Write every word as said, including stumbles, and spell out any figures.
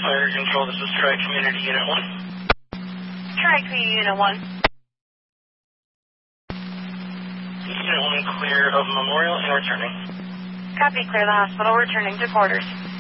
Fire Control, this is Tri-Community Unit one. Tri-Community Unit one. Unit one clear of Memorial and returning. Copy, clear the hospital, returning to quarters.